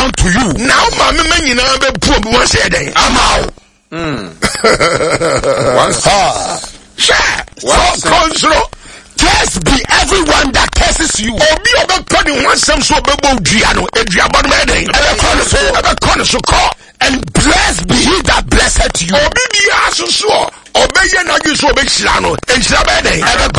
down to you. Now mama me nyina be pu obi won say den. Amao. Control. Curse be everyone that curses you. Obi obekọ ni wansam so obebo dua no, eduaba no me den. Ebekọ so call. And blessed be he that blesseth you. Obi bi aso so obeye na gi so obechira no, enchira be den.